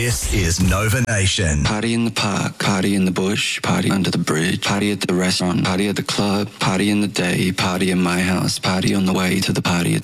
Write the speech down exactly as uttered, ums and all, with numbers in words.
This is Nova Nation. Party in the park, party in the bush, party under the bridge, party at the restaurant, party at the club, party in the day, party in my house, party on the way to the party at